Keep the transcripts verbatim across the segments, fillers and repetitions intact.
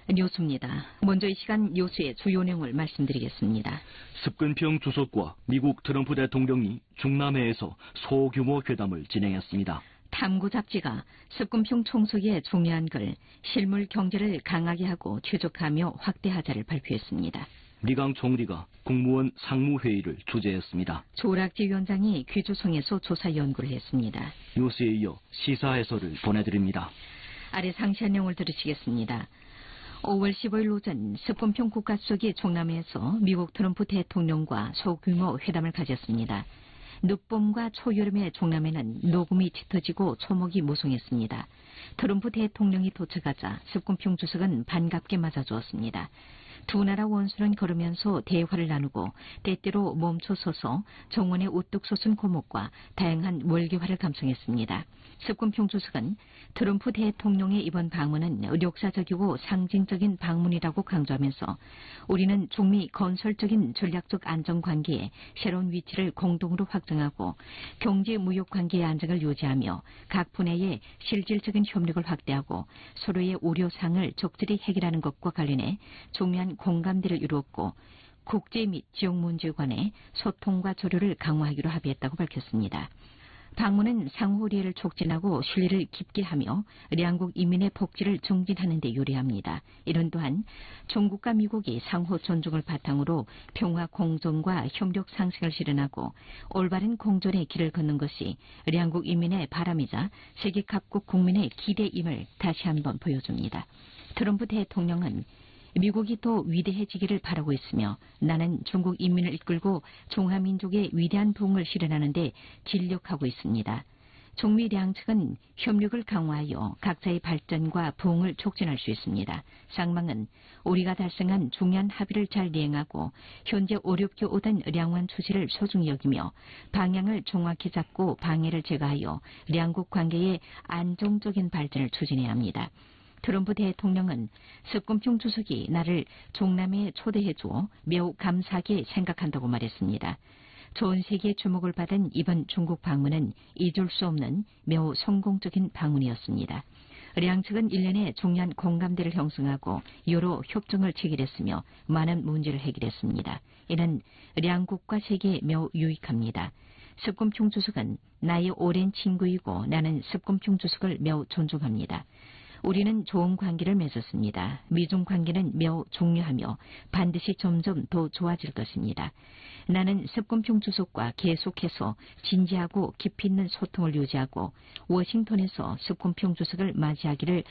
뉴스입니다. 먼저 이 시간 뉴스의 주요 내용을 말씀드리겠습니다. 습근평 주석과 미국 트럼프 대통령이 중남해에서 소규모 회담을 진행했습니다. 탐구 잡지가 습근평 총석의 중요한 글 실물 경제를 강하게 하고 최적화하며 확대하자를 발표했습니다. 리강 총리가 국무원 상무회의를 주재했습니다. 조락지 위원장이 귀주성에서 조사 연구를 했습니다. 뉴스에 이어 시사 해설을 보내드립니다. 아래 상세한 내용을 들으시겠습니다. 오월 십오일 오전 습근평 국가수석이 중남해에서 미국 트럼프 대통령과 소규모 회담을 가졌습니다. 늦봄과 초여름의 중남해는 녹음이 짙어지고 초목이 무성했습니다. 트럼프 대통령이 도착하자 습근평 주석은 반갑게 맞아주었습니다. 두 나라 원수는 걸으면서 대화를 나누고 때때로 멈춰서서 정원에 우뚝 솟은 고목과 다양한 월계화를 감상했습니다. 습근평 주석은 트럼프 대통령의 이번 방문은 역사적이고 상징적인 방문이라고 강조하면서 우리는 중미 건설적인 전략적 안정관계에 새로운 위치를 공동으로 확정하고 경제 무역 관계의 안정을 유지하며 각 분야의 실질적인 협력을 확대하고 서로의 우려사항을 적절히 해결하는 것과 관련해 중요한 공감대를 이루었고 국제 및 지역 문제에 관해 소통과 조율을 강화하기로 합의했다고 밝혔습니다. 방문은 상호 우리를 촉진하고 신뢰를 깊게 하며兩国 인민의 복지를 증진하는 데 유리합니다. 이런 또한 중국과 미국이 상호 존중을 바탕으로 평화 공존과 협력 상생을 실현하고 올바른 공존의 길을 걷는 것이兩国 인민의 바람이자 세계 각국 국민의 기대임을 다시 한번 보여줍니다. 트럼프 대통령은 미국이 더 위대해지기를 바라고 있으며 나는 중국 인민을 이끌고 중화민족의 위대한 부흥을 실현하는 데尽力하고 있습니다. 중미 양측은 협력을 강화하여 각자의 발전과 부흥을 촉진할 수 있습니다. 쌍방은 우리가 달성한 중요한 합의를 잘 이행하고 현재 어렵게 오던兩岸 추세를 소중히 여기며 방향을 정확히 잡고 방해를 제거하여兩国 관계의 안정적인 발전을 추진해야 합니다. 트럼프 대통령은 습근평 주석이 나를 중남해에 초대해주어 매우 감사하게 생각한다고 말했습니다. 전 세계의 주목을 받은 이번 중국 방문은 잊을 수 없는 매우 성공적인 방문이었습니다. 양측은 일 년에 중요한 공감대를 형성하고 여러 협정을 체결했으며 많은 문제를 해결했습니다. 이는 양국과 세계에 매우 유익합니다. 습근평 주석은 나의 오랜 친구이고 나는 습근평 주석을 매우 존중합니다. 우리는 좋은 관계를 맺었습니다. 미중 관계는 매우 중요하며 반드시 점점 더 좋아질 것입니다. 나는 습근평 주석과 계속해서 진지하고 깊이 있는 소통을 유지하고 워싱턴에서 습근평 주석을 맞이하기를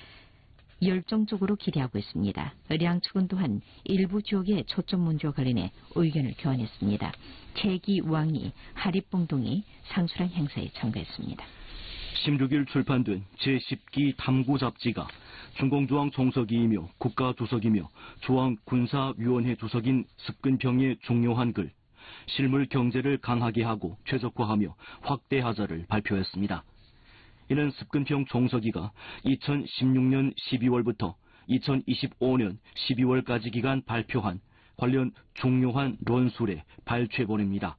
열정적으로 기대하고 있습니다. 양측은 또한 일부 지역의 초점 문제와 관련해 의견을 교환했습니다. 최기 왕이 하립봉동이 상술한 행사에 참가했습니다. 십육일 출판된 제십 기 탐구 잡지가 중공중앙 총석이이며 국가주석이며 중앙군사위원회 주석인 습근평의 중요한 글 실물 경제를 강하게 하고 최적화하며 확대하자를 발표했습니다. 이는 습근평 총서기가 이천십육년 십이월부터 이천이십오년 십이월까지 기간 발표한 관련 중요한論술의 발췌본입니다.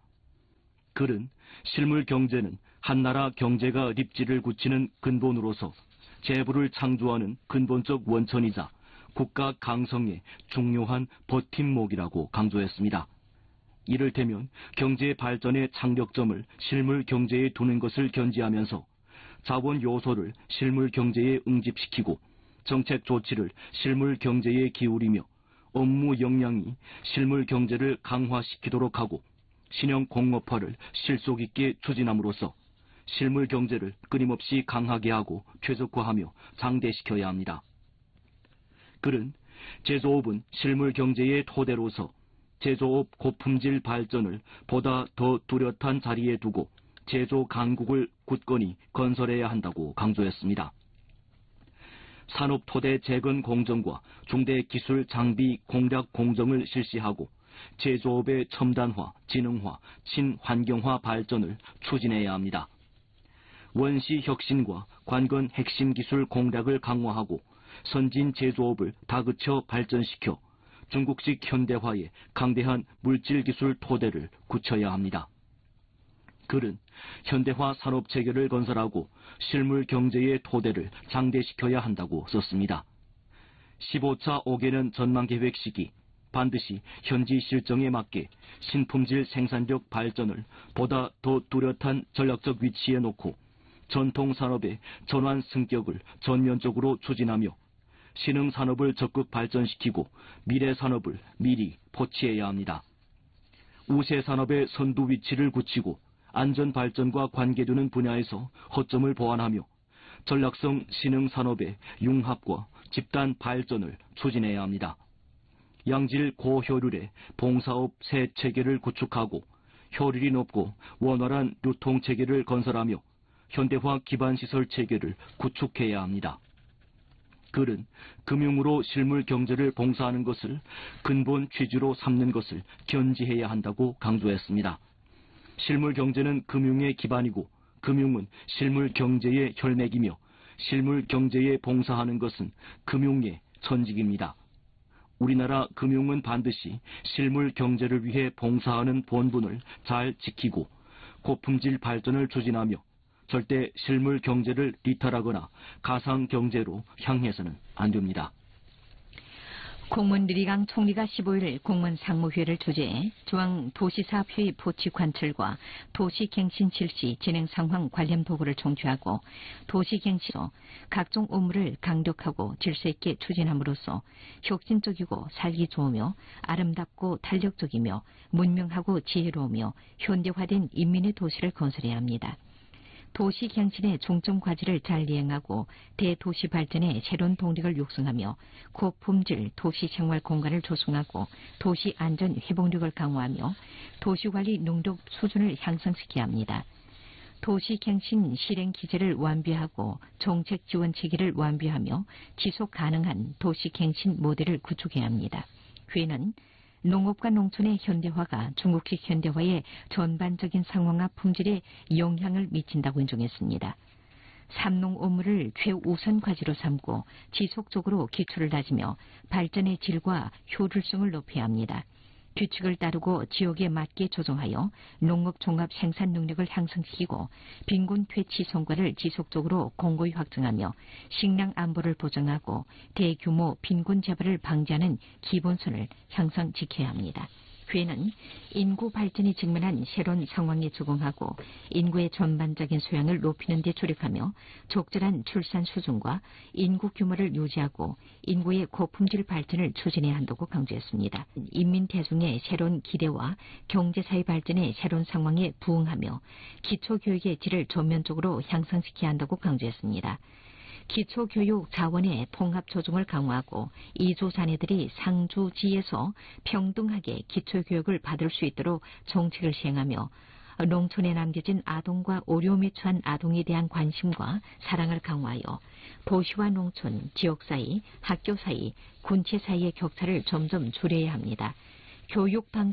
글은 실물 경제는 한 나라 경제가 립지를 굳히는 근본으로서 재부를 창조하는 근본적 원천이자 국가 강성의 중요한 버팀목이라고 강조했습니다. 이를테면 경제 발전의 창력점을 실물 경제에 두는 것을 견지하면서 자본 요소를 실물 경제에 응집시키고 정책 조치를 실물 경제에 기울이며 업무 역량이 실물 경제를 강화시키도록 하고 신형 공업화를 실속 있게 추진함으로써 실물 경제를 끊임없이 강하게 하고 최적화하며 장대시켜야 합니다. 글은 제조업은 실물 경제의 토대로서 제조업 고품질 발전을 보다 더 뚜렷한 자리에 두고 제조 강국을 굳건히 건설해야 한다고 강조했습니다. 산업 토대 재건 공정과 중대 기술 장비 공략 공정을 실시하고 제조업의 첨단화, 지능화, 친환경화 발전을 추진해야 합니다. 원시 혁신과 관건 핵심 기술 공략을 강화하고 선진 제조업을 다그쳐 발전시켜 중국식 현대화에 강대한 물질기술 토대를 굳혀야 합니다. 글은 현대화 산업체계를 건설하고 실물 경제의 토대를 장대시켜야 한다고 썼습니다. 십오 차 오 개년 전망계획 시기 반드시 현지 실정에 맞게 신품질 생산력 발전을 보다 더 뚜렷한 전략적 위치에 놓고 전통산업의 전환 승격을 전면적으로 추진하며 신흥산업을 적극 발전시키고 미래산업을 미리 포취해야 합니다. 우세산업의 선두 위치를 굳히고 안전발전과 관계되는 분야에서 허점을 보완하며 전략성 신흥산업의 융합과 집단 발전을 추진해야 합니다. 양질 고효율의 봉사업 새 체계를 구축하고 효율이 높고 원활한 유통체계를 건설하며 현대화 기반시설 체계를 구축해야 합니다. 글은 금융으로 실물 경제를 봉사하는 것을 근본 취지로 삼는 것을 견지해야 한다고 강조했습니다. 실물 경제는 금융의 기반이고 금융은 실물 경제의 혈맥이며 실물 경제에 봉사하는 것은 금융의 전직입니다. 우리나라 금융은 반드시 실물 경제를 위해 봉사하는 본분을 잘 지키고 고품질 발전을 추진하며 절대 실물 경제를 이탈하거나 가상 경제로 향해서는 안 됩니다. 공무원 류리강 총리가 십오 일 공무원 상무회의를 주재해 중앙도시사업회의 포치 관철과 도시갱신 실시 진행 상황 관련 보고를 종취하고 도시갱신으로 각종 업무를 강력하고 질서 있게 추진함으로써 혁신적이고 살기 좋으며 아름답고 탄력적이며 문명하고 지혜로우며 현대화된 인민의 도시를 건설해야 합니다. 도시갱신의 중점 과제를 잘 이행하고 대도시 발전의 새로운 동력을 육성하며 고품질 도시생활 공간을 조성하고 도시 안전 회복력을 강화하며 도시관리 능력 수준을 향상시켜야 합니다. 도시갱신 실행 기제를 완비하고 정책 지원 체계를 완비하며 지속 가능한 도시갱신 모델을 구축해야 합니다. 회의는 농업과 농촌의 현대화가 중국식 현대화의 전반적인 상황과 품질에 영향을 미친다고 인정했습니다. 삼농 업무를 최우선 과제로 삼고 지속적으로 기초를 다지며 발전의 질과 효율성을 높여야 합니다. 규칙을 따르고 지역에 맞게 조정하여 농업 종합 생산 능력을 향상시키고 빈곤 퇴치 성과를 지속적으로 공고히 확증하며 식량 안보를 보장하고 대규모 빈곤 재발을 방지하는 기본선을 향상 지켜야 합니다. 회의는 인구 발전이 직면한 새로운 상황에 적응하고 인구의 전반적인 소양을 높이는 데 조력하며 적절한 출산 수준과 인구 규모를 유지하고 인구의 고품질 발전을 추진해야 한다고 강조했습니다. 인민 대중의 새로운 기대와 경제사회 발전의 새로운 상황에 부응하며 기초교육의 질을 전면적으로 향상시켜야 한다고 강조했습니다. 기초교육 자원의 통합 조정을 강화하고 이주 자녀들이 상주지에서 평등하게 기초교육을 받을 수 있도록 정책을 시행하며 농촌에 남겨진 아동과 어려움에 처한 아동에 대한 관심과 사랑을 강화하여 도시와 농촌, 지역 사이, 학교 사이, 군체 사이의 격차를 점점 줄여야 합니다. 교육 방